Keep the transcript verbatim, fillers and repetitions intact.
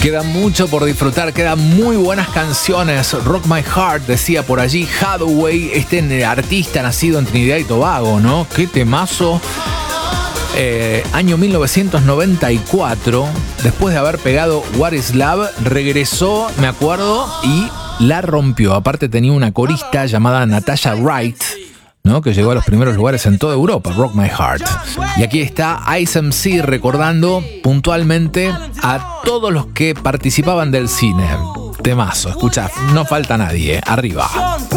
Queda mucho por disfrutar, quedan muy buenas canciones. Rock My Heart, decía por allí Hathaway, este artista nacido en Trinidad y Tobago, ¿no? Qué temazo. Eh, año mil novecientos noventa y cuatro, después de haber pegado What Is Love, regresó, me acuerdo, y la rompió. Aparte tenía una corista llamada Natasha Wright, ¿no? Que llegó a los primeros lugares en toda Europa, Rock My Heart. Y aquí está Ice M C recordando puntualmente a todos los que participaban del cine. Temazo, escucha, no falta nadie, arriba.